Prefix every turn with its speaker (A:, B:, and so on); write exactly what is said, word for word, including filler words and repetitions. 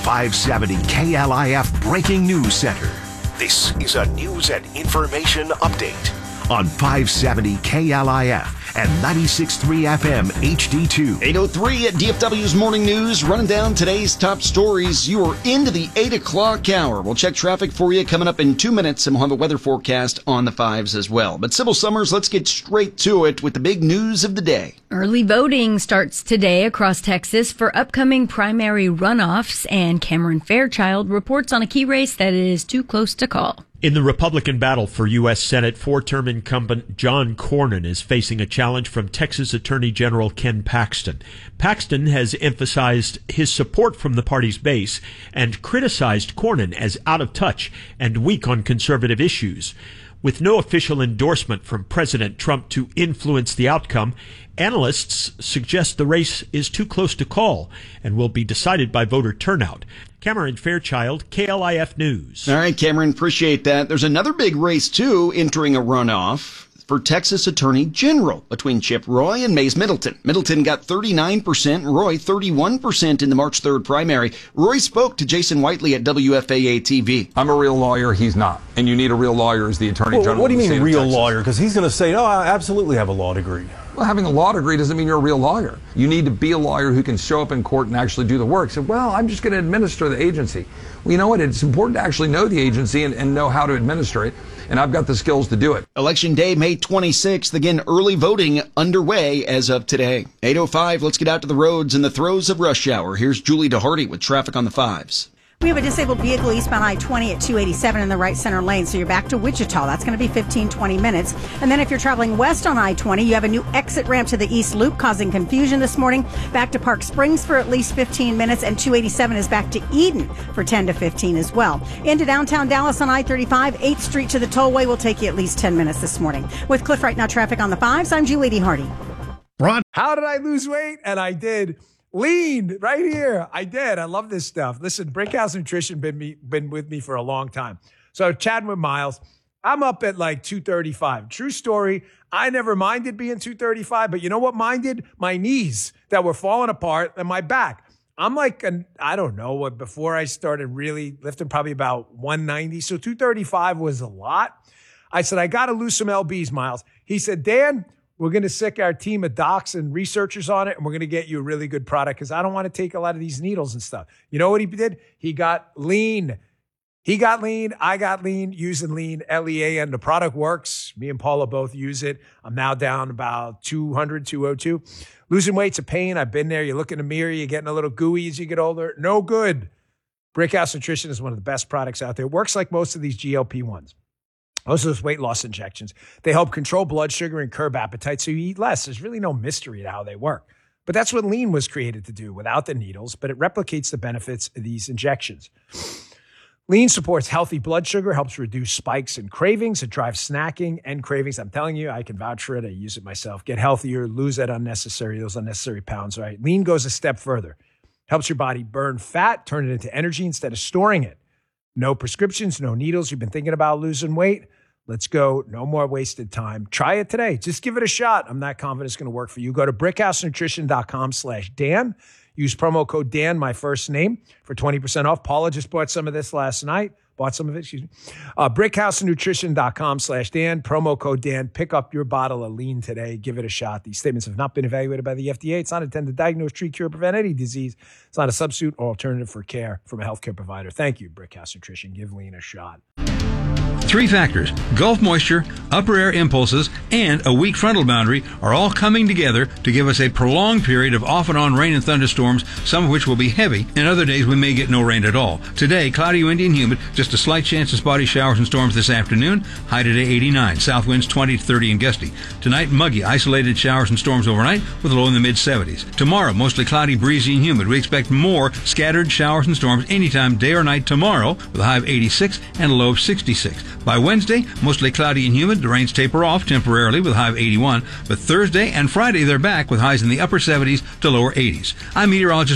A: five seventy K L I F Breaking News Center. This is a news and information update on five seventy K L I F and ninety-six point three F M H D two.
B: eight oh three at D F W's Morning News, running down today's top stories. You are into the eight o'clock hour. We'll check traffic for you coming up in two minutes, and we'll have a weather forecast on the fives as well. But Sybil Summers, let's get straight to it with the big news of the day.
C: Early voting starts today across Texas for upcoming primary runoffs, and Cameron Fairchild reports on a key race that is too close to call.
D: In the Republican battle for U S Senate, four-term incumbent John Cornyn is facing a challenge from Texas Attorney General Ken Paxton. Paxton has emphasized his support from the party's base and criticized Cornyn as out of touch and weak on conservative issues. With no official endorsement from President Trump to influence the outcome, analysts suggest the race is too close to call and will be decided by voter turnout. Cameron Fairchild, K L I F News.
B: All right, Cameron, appreciate that. There's another big race, too, entering a runoff for Texas Attorney General between Chip Roy and Mays Middleton. Middleton got thirty-nine percent, Roy thirty-one percent in the March third primary. Roy spoke to Jason Whiteley at W F A A T V.
E: I'm a real lawyer, he's not. And you need a real lawyer as the Attorney
F: well,
E: General.
F: What do you
E: of the
F: mean
E: state
F: real
E: of Texas.
F: lawyer? Because he's going to say, no, I absolutely have a law degree.
E: Well, having a law degree doesn't mean you're a real lawyer. You need to be a lawyer who can show up in court and actually do the work. So, well, I'm just going to administer the agency. Well, you know what? It's important to actually know the agency and, and know how to administer it. And I've got the skills to do it.
B: Election Day, May twenty-sixth. Again, early voting underway as of today. eight oh five, let's get out to the roads in the throes of rush hour. Here's Julie DeHardy with traffic on the fives.
G: We have a disabled vehicle eastbound I twenty at two eighty-seven in the right center lane, so you're back to Wichita. That's going to be fifteen, twenty minutes. And then if you're traveling west on I twenty, you have a new exit ramp to the east loop causing confusion this morning. Back to Park Springs for at least fifteen minutes, and two eighty-seven is back to Eden for ten to fifteen as well. Into downtown Dallas on I thirty-five, eighth Street to the tollway will take you at least ten minutes this morning. With Cliff Right Now traffic on the fives, I'm Julie DeHardy.
H: Ron, how did I lose weight? And I did. Lean right here. I did. I love this stuff. Listen, Brickhouse Nutrition been me been with me for a long time. So chatting with Miles, I'm up at like two thirty-five. True story. I never minded being two thirty-five, but you know what minded? My knees that were falling apart and my back. I'm like, an, I don't know what, before I started really lifting, probably about one ninety. So two thirty-five was a lot. I said, I got to lose some L Bs, Miles. He said, Dan, we're going to sick our team of docs and researchers on it, and we're going to get you a really good product because I don't want to take a lot of these needles and stuff. You know what he did? He got lean. He got lean. I got lean using lean, L E A N. The product works. Me and Paula both use it. I'm now down about two hundred, two oh two. Losing weight's a pain. I've been there. You look in the mirror, you're getting a little gooey as you get older. No good. Brickhouse Nutrition is one of the best products out there. It works like most of these G L P ones. Most of those weight loss injections, they help control blood sugar and curb appetite so you eat less. There's really no mystery to how they work. But that's what lean was created to do without the needles, but it replicates the benefits of these injections. Lean supports healthy blood sugar, helps reduce spikes and cravings. It drives snacking and cravings. I'm telling you, I can vouch for it. I use it myself. Get healthier, lose that unnecessary, those unnecessary pounds, right? Lean goes a step further. Helps your body burn fat, turn it into energy instead of storing it. No prescriptions, no needles. You've been thinking about losing weight? Let's go. No more wasted time. Try it today. Just give it a shot. I'm not confident it's going to work for you. Go to brickhousenutrition.com slash Dan. Use promo code Dan, my first name, for twenty percent off. Paula just bought some of this last night. Bought some of it, excuse me. Uh, brickhousenutrition.com slash Dan. Promo code Dan. Pick up your bottle of lean today. Give it a shot. These statements have not been evaluated by the F D A. It's not intended to diagnose, treat, cure, prevent any disease. It's not a substitute or alternative for care from a healthcare provider. Thank you, Brickhouse Nutrition. Give lean a shot.
I: Three factors, Gulf moisture, upper air impulses, and a weak frontal boundary are all coming together to give us a prolonged period of off and on rain and thunderstorms, some of which will be heavy, and other days we may get no rain at all. Today, cloudy, windy, and humid, just a slight chance of spotty showers and storms this afternoon, high today eighty-nine, south winds twenty to thirty and gusty. Tonight, muggy, isolated showers and storms overnight with a low in the mid seventies. Tomorrow, mostly cloudy, breezy, and humid. We expect more scattered showers and storms anytime, day or night tomorrow, with a high of eighty-six and a low of sixty-six. By Wednesday, mostly cloudy and humid. The rains taper off temporarily with a high of eighty-one. But Thursday and Friday, they're back with highs in the upper seventies to lower eighties. I'm meteorologist